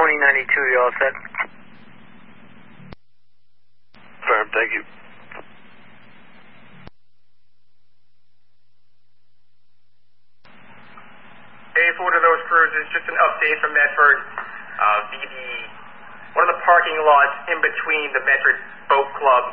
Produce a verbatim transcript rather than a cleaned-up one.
twenty ninety-two, you all set? Firm, thank you. Hey, for one of those cruisers, just an update from Medford. Uh, the, the, one of the parking lots in between the Medford Boat Club